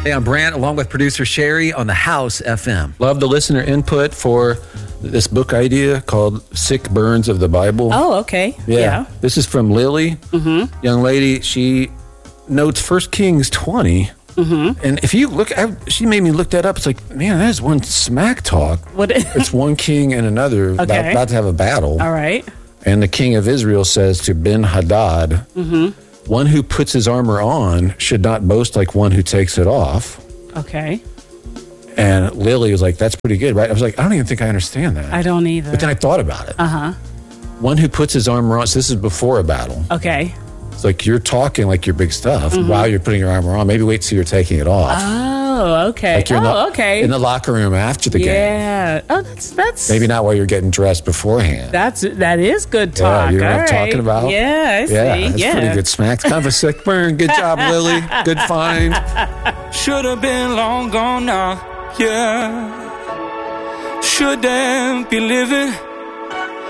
Hey, I'm Brant, along with producer Sherry on the House FM. Love the listener input for this book idea called Sick Burns of the Bible. Oh, okay. Yeah. This is from Lily. Mm-hmm. Young lady, she notes 1 Kings 20. Mm-hmm. And if you look, she made me look that up. It's like, man, that is one smack talk. What? It's one king and another Okay. about to have a battle. All right. And the king of Israel says to Ben-Hadad, one who puts his armor on should not boast like one who takes it off. Okay. And Lily was like, that's pretty good, right? I was like, I don't even think I understand that. I don't either. But then I thought about it. Uh-huh. One who puts his armor on, so this is before a battle. Okay. It's like you're talking like your big stuff while you're putting your armor on. Maybe wait till you're taking it off. Oh, okay. Like you're okay. in the locker room after the game. Yeah. Oh, that's Maybe not while you're getting dressed beforehand. that is good talk. you know what I'm All talking right. about? Yeah, I see. Yeah, that's pretty good smack. It's kind of a sick burn. Good job, Lily. Good find. Should have been long gone now, yeah. Shouldn't be living